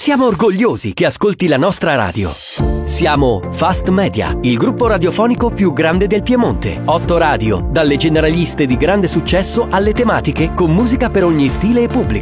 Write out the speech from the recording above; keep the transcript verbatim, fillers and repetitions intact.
Siamo orgogliosi che ascolti la nostra radio. Siamo Fast Media, il gruppo radiofonico più grande del Piemonte. Otto radio, dalle generaliste di grande successo alle tematiche con musica per ogni stile e pubblico.